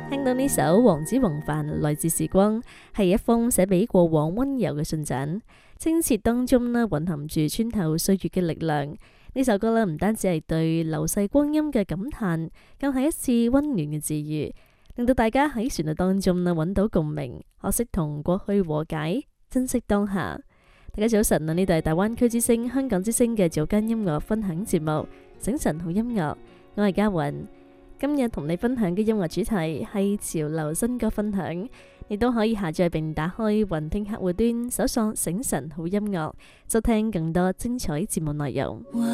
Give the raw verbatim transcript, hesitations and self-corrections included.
聽到呢首《黃子弘範來自時光》，係一封寫俾過往溫柔嘅信札，清澈當中呢蘊含住穿透歲月嘅力量。呢首歌呢唔單止係對流逝光陰嘅感嘆，更係一次溫暖嘅治愈，令到大家喺旋律當中呢揾到共鳴，學識同過去和解，珍惜當下。大家早晨啊！呢度係大灣區之聲、香港之聲嘅早間音樂分享節目《醒晨好音樂》，我係嘉雲。今日同你分享嘅音樂主題係潮流新歌分享，你都可以下載並打開雲聽客戶端，搜索醒晨好音樂，收聽更多精彩節目內容。